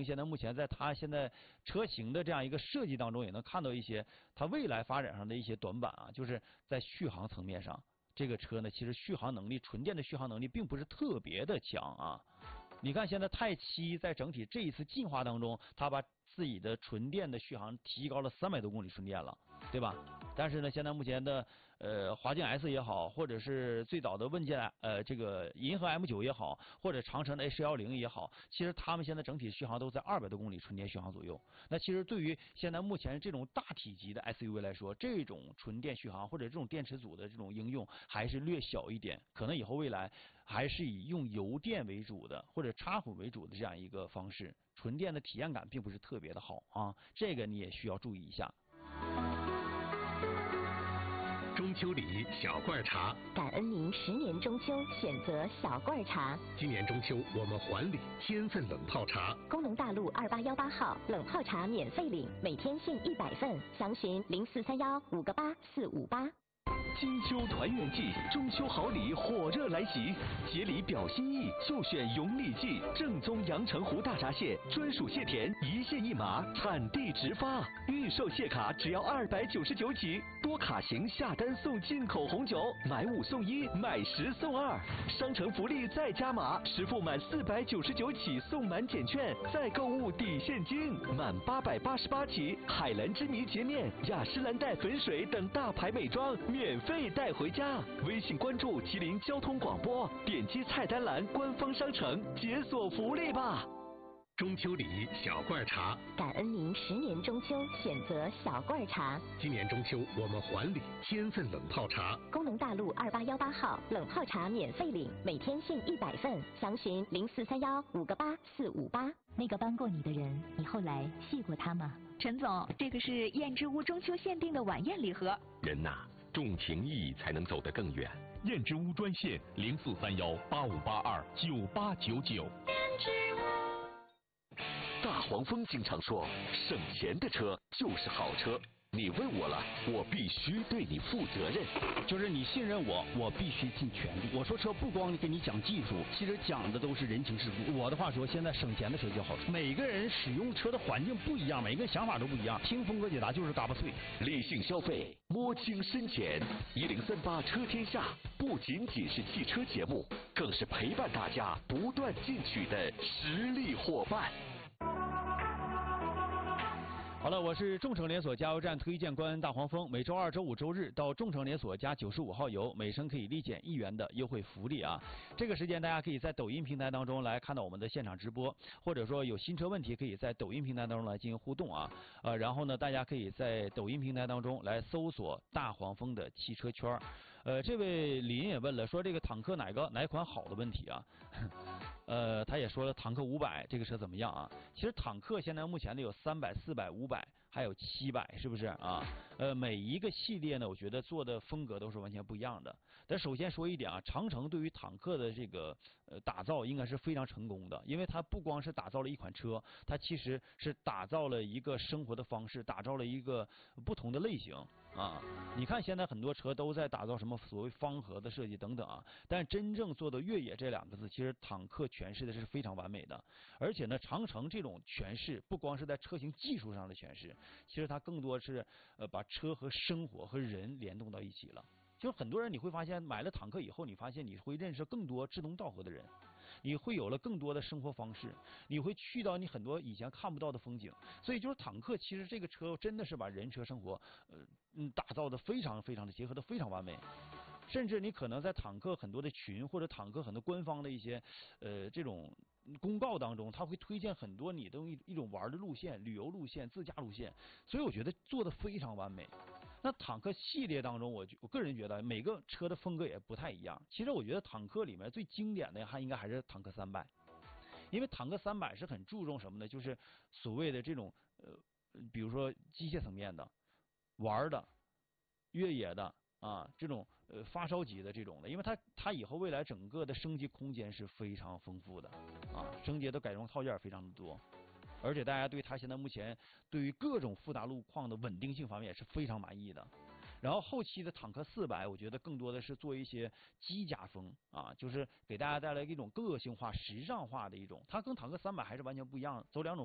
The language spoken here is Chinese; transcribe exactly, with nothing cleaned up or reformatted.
现在目前在它现在车型的这样一个设计当中，也能看到一些它未来发展上的一些短板啊，就是在续航层面上，这个车呢其实续航能力，纯电的续航能力并不是特别的强啊。你看现在泰七在整体这一次进化当中，它把自己的纯电的续航提高了三百多公里纯电了，对吧？但是呢，现在目前的呃华境 S 也好，或者是最早的问界呃这个银河 M 九也好，或者长城的 H 一零也好，其实他们现在整体续航都在二百多公里纯电续航左右。那其实对于现在目前这种大体积的 S U V 来说，这种纯电续航或者这种电池组的这种应用还是略小一点，可能以后未来还是以用油电为主的或者插混为主的这样一个方式。纯电的体验感并不是特别的好啊，这个你也需要注意一下。 中秋礼小罐茶， 感恩您十年中秋选择小罐茶。 今年中秋我们还礼千份冷泡茶。 工农大路二八幺八号冷泡茶免费领，每天限一百份，详询零四三幺五个八四五八。 金秋团圆季，中秋好礼火热来袭，节礼表心意就选永礼记，正宗阳澄湖大闸蟹，专属蟹田，一蟹一码，产地直发，预售蟹卡只要二百九十九起，多卡型下单送进口红酒，买五送一，买十送二，商城福利再加码，实付满四百九十九起送满减券，再购物抵现金，满八百八十八起，海蓝之谜洁面、雅诗兰黛粉水等大牌美妆免费带回家。微信关注麒麟交通广播，点击菜单栏官方商城解锁福利吧。 中秋礼小罐茶， 感恩您十年中秋选择小罐茶。 今年中秋我们还礼千份冷泡茶。 工农大路二八幺八号冷泡茶免费领，每天限一百份，详询零四三幺五个八四五八。那个帮过你的人，你后来谢过他吗？ 陈总，这个是燕之屋中秋限定的晚宴礼盒。 人呐，重情义才能走得更远。 燕之屋专线零四三幺八五八二九八九九。燕之屋。 大黄蜂经常说，省钱的车就是好车。你问我了，我必须对你负责任。 就是你信任我，我必须尽全力。我说车不光给你讲技术，其实讲的都是人情世故。我的话说，现在省钱的车就好车。每个人使用车的环境不一样，每个人想法都不一样。听峰哥解答就是嘎巴脆。 理性消费，摸清深浅。一零三八车天下不仅仅是汽车节目，更是陪伴大家不断进取的实力伙伴。 好了，我是众诚连锁加油站推荐官大黄蜂，每周二、周五、周日到众诚连锁加九十五号油，每升可以立减一元的优惠福利啊！这个时间大家可以在抖音平台当中来看到我们的现场直播，或者说有新车问题可以在抖音平台当中来进行互动啊。呃，然后呢，大家可以在抖音平台当中来搜索大黄蜂的汽车圈。呃，这位林也问了，说这个坦克哪个哪款好的问题啊？呃，他也说了坦克五百这个车怎么样啊？其实坦克现在目前呢有三百、四百、五百，还有七百，是不是啊？呃，每一个系列呢，我觉得做的风格都是完全不一样的。但首先说一点啊，长城对于坦克的这个呃打造应该是非常成功的，因为它不光是打造了一款车，它其实是打造了一个生活的方式，打造了一个不同的类型啊。你看现在很多车都在打造什么所谓方盒的设计等等啊，但真正做到越野这两个字，其实坦克诠释的是非常完美的。而且呢，长城这种诠释不光是在车型技术上的诠释，其实它更多是呃把车和生活和人联动到一起了。就是很多人你会发现买了坦克以后，你发现你会认识更多志同道合的人，你会有了更多的生活方式，你会去到你很多以前看不到的风景。所以就是坦克其实这个车真的是把人车生活呃嗯打造的非常非常的结合的非常完美。甚至你可能在坦克很多的群或者坦克很多官方的一些呃这种公告当中，他会推荐很多你的一一种玩的路线、旅游路线、自驾路线，所以我觉得做的非常完美。那坦克系列当中，我我个人觉得每个车的风格也不太一样。其实我觉得坦克里面最经典的还应该还是坦克三百，因为坦克三百是很注重什么呢？就是所谓的这种呃，比如说机械层面的、玩的、越野的。啊，这种呃发烧级的这种的，因为它它以后未来整个的升级空间是非常丰富的啊，升级的改装套件非常的多，而且大家对它现在目前对于各种复杂路况的稳定性方面也是非常满意的。然后后期的坦克四百，我觉得更多的是做一些机甲风啊，就是给大家带来一种个性化、时尚化的一种。它跟坦克三百还是完全不一样，走两种